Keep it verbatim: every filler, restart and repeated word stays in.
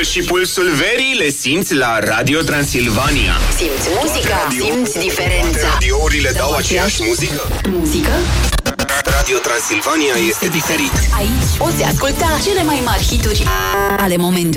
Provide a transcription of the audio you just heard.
Ritmul și pulsul verii le simți la Radio Transilvania. Simți muzica, radio, simți diferența. Radiourile dau aceeași muzică. Muzică? Radio Transilvania este diferit. Aici poți asculta cele mai mari hituri ale momentului.